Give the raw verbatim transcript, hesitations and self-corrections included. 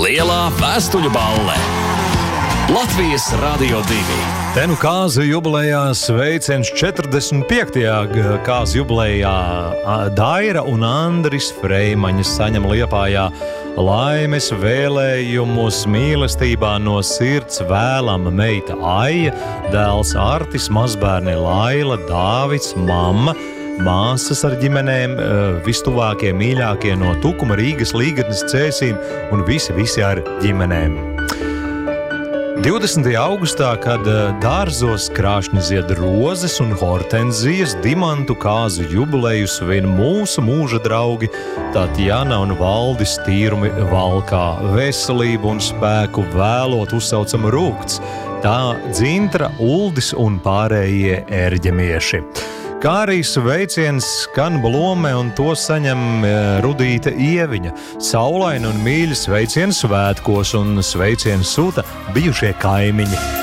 Lielā vēstuļu balle. Latvijas Radio divi. Te nu kāzu jubilejā sveiciens četrdesmit piektajā kāzu jubilejā Daira un Andris Freimaņi saņem Liepājā laimes vēlējumus mīlestībā no sirds vēlama meita Aija, dēls Artis, mazbērni Laila, Dāvids, mamma, māsas ar ģimenēm, vistuvākie, mīļākie no Tukuma, Rīgas, Līgatnes, Cēsīm un visi, visi ar ģimenēm. divdesmitajā augustā, kad dārzos krāšņi zied rozes un hortenzijas, dimantu kāzu jubileju svin mūsu mūža draugi Tatjana un Valdis Tīrumi valkā. Veselību un spēku vēlot uzsaucam rūkts, tā Dzintra, Uldis un pārējie ērģemieši. Kā arī sveiciens skan Blome un to saņem Rudīte Ieviņa. Saulaina un mīļa sveiciens svētkos un sveiciens sūta bijušie kaimiņi.